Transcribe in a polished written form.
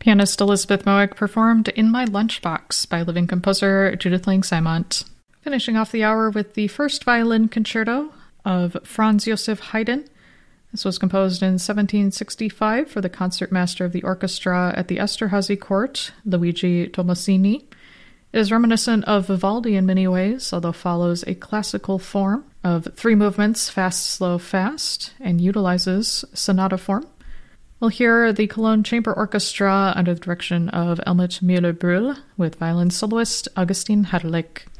Pianist Elizabeth Mowick performed In My Lunchbox by living composer Judith Lang-Simont. Finishing off the hour with the first violin concerto of Franz Joseph Haydn. This was composed in 1765 for the concertmaster of the orchestra at the Esterhazy Court, Luigi Tommasini. It is reminiscent of Vivaldi in many ways, although follows a classical form of 3 movements, fast, slow, fast, and utilizes sonata form. We'll hear the Cologne Chamber Orchestra under the direction of Helmut Müller-Brühl with violin soloist Augustin Herrlich.